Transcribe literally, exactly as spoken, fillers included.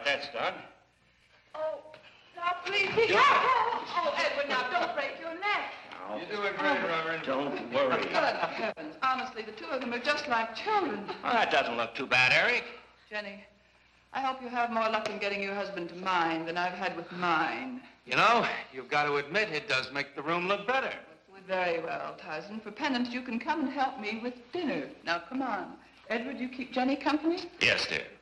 that's done. Oh, now please be careful. Oh, Edward, now don't break your neck. Now, you're doing great, Reverend. Don't Oh, worry. good heavens. Honestly, the two of them are just like children. Well, that doesn't look too bad, Eric. Jenny, I hope you have more luck in getting your husband to mine than I've had with mine. You know, you've got to admit it does make the room look better. Very well, Tyson. For penance, you can come and help me with dinner. Now, come on. Edward, you keep Jenny company? Yes, dear.